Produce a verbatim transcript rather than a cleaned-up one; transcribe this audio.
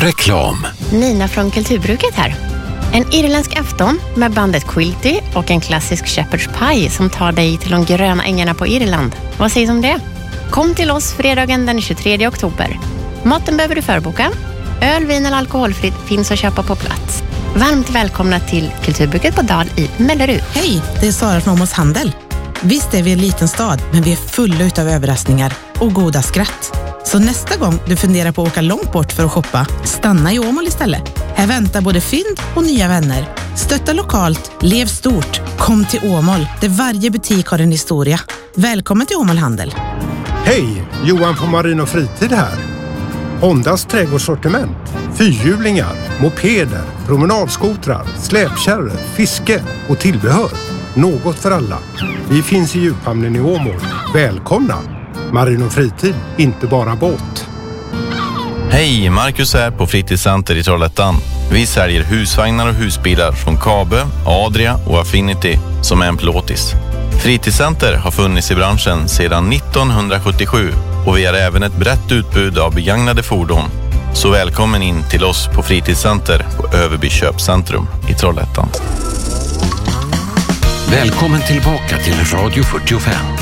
Reklam. Nina från Kulturbruket här. En irländsk afton med bandet Quilty och en klassisk shepherd's pie som tar dig till de gröna ängarna på Irland. Vad sägs om det? Kom till oss fredagen den tjugotredje oktober. Maten behöver du förboka. Öl, vin eller alkoholfritt finns att köpa på plats. Varmt välkomna till Kulturbruket på Dal i Mellerud. Hej, det är Sara från Åmåls Handel. Visst är vi en liten stad, men vi är fulla utav överraskningar och goda skratt. Så nästa gång du funderar på att åka långt bort för att shoppa, stanna i Åmål istället. Här väntar både fynd och nya vänner. Stötta lokalt, lev stort. Kom till Åmål, där varje butik har en historia. Välkommen till Åmål Handel. Hej, Johan från Marin och Fritid här. Hondas trädgårdssortiment, fyrhjulingar, mopeder, promenadskotrar, släpkärror, fiske och tillbehör. Något för alla. Vi finns i djuphamnen i Åmål. Välkomna! Marin och Fritid, inte bara båt. Hej, Marcus här på Fritidscenter i Trollhättan. Vi säljer husvagnar och husbilar från Kabe, Adria och Affinity som är en plåtis. Fritidscenter har funnits i branschen sedan nittonhundrasjuttiosju och vi har även ett brett utbud av begagnade fordon. Så välkommen in till oss på Fritidscenter på Överby köpcentrum i Trollhättan. Välkommen tillbaka till Radio fyrtiofem.